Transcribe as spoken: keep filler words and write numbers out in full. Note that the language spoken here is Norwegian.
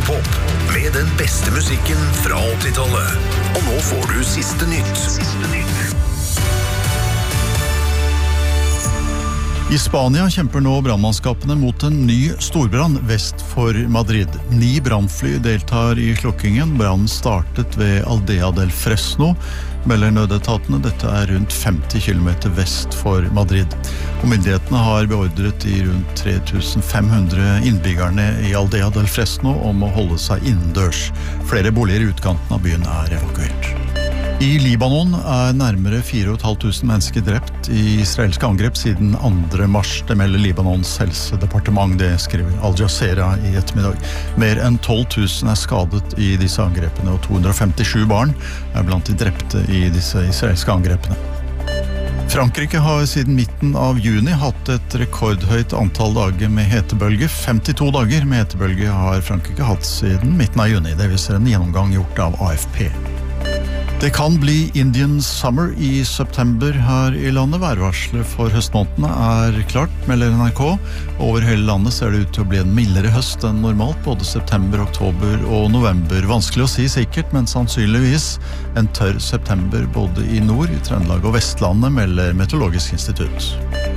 Totaltopop med den beste musikken fra åttitallet. Og nå får du siste nytt. Siste nytt. I Spania kjemper nå brandmannskapene mot en ny storbrann vest for Madrid. Ni brandfly deltar i slokkingen. Brannen startet ved Aldea del Fresno, melder nødetatene. Dette er rundt femti kilometer vest for Madrid. Og myndighetene har beordret de rundt tre tusen fem hundre innbyggerne i Aldea del Fresno om å holde seg innendørs. Flere boliger i utkanten av byen er evakuert. I Libanon er nærmere fire tusen fem hundre mennesker drept i israelske angrep siden andre mars. Det melder Libanons helsedepartement, det skriver Al Jazeera i ettermiddag. Mer enn tolv tusen er skadet i disse angrepene, og to hundre og femtisju barn er blant de drepte i disse israelske angrepene. Frankrike har siden midten av juni hatt et rekordhøyt antall dager med hetebølge. femtito dager med hetebølge har Frankrike hatt siden midten av juni. Det viser en gjennomgang gjort av A F P. Det kan bli Indian Summer i september her i landet. Værvarselet for høstmånedene er klart, melder N R K. Over hele landet ser det ut til å bli en mildere høst enn normalt, både september, oktober og november. Vanskelig å si sikkert, men sannsynligvis en tørr september både i nord, i Trøndelag og Vestlandet, melder Meteorologisk institutt.